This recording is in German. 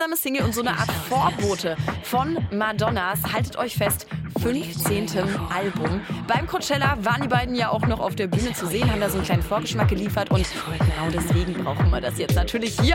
gemeinsame Single und so eine Art Vorbote von Madonnas, haltet euch fest, 15. Album. Beim Coachella waren die beiden ja auch noch auf der Bühne zu sehen, haben da so einen kleinen Vorgeschmack geliefert und genau deswegen brauchen wir das jetzt natürlich hier